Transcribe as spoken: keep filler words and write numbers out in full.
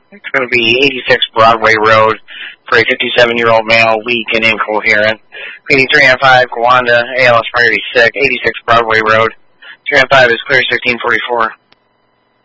It's going to be eighty-six Broadway Road for a fifty-seven-year-old male, weak and incoherent. P D three oh five, Gowanda, A L S priority sick, eighty-six Broadway Road. three oh five is clear, sixteen forty-four.